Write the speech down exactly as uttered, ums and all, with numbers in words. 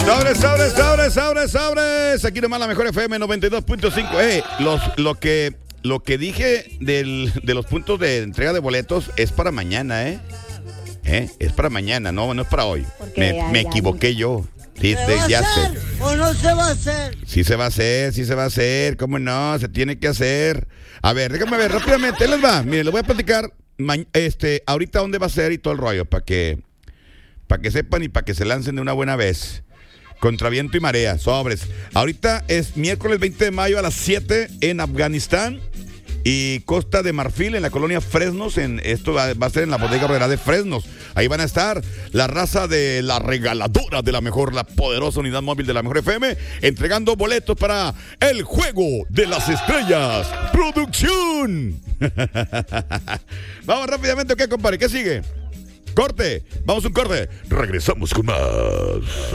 Sobres, sobres, sobres, sobres, sobres. Aquí nomás la mejor F M noventa y dos punto cinco. Eh, los, lo que, lo que dije del, de los puntos de entrega de boletos es para mañana, ¿eh? ¿Eh? Es para mañana, no, no es para hoy. Me, ya, me ya, equivoqué ya. yo. Sí, ¿Se te- va a ya hacer sé. o no se va a hacer? Sí se va a hacer, sí se va a hacer. ¿Cómo no? Se tiene que hacer. A ver, déjame ver rápidamente. Ahí les va. Miren, les voy a platicar ma- este, ahorita dónde va a ser y todo el rollo para que, para que sepan y para que se lancen de una buena vez. Contra viento y marea, sobres. Ahorita es miércoles veinte de mayo a las siete en Afganistán y Costa de Marfil en la colonia Fresnos. En, esto va, va a ser en la bodega Herrera de Fresnos. Ahí van a estar la raza de la regaladora de la mejor, la poderosa unidad móvil de la mejor F M, entregando boletos para el Juego de las Estrellas. ¡Producción! Vamos rápidamente, ¿qué, compadre? ¿Qué sigue? Corte, vamos a un corte. Regresamos con más.